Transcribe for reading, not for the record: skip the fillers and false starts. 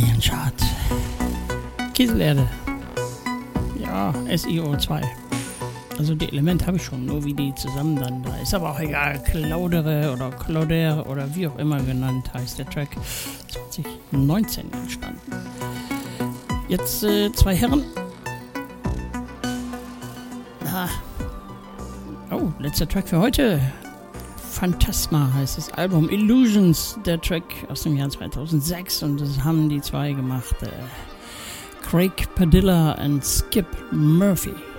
Australian Chart. Kieselerde. Ja, SiO2. Also die Elemente habe ich schon, nur wie die zusammen dann da ist. Aber auch egal, Claudere oder Claudere oder wie auch immer genannt heißt der Track. 2019 entstanden. Jetzt zwei Herren. Oh, letzter Track für heute. Phantasma heißt das Album. Illusions, der Track aus dem Jahr 2006. Und das haben die zwei gemacht. Craig Padilla und Skip Murphy.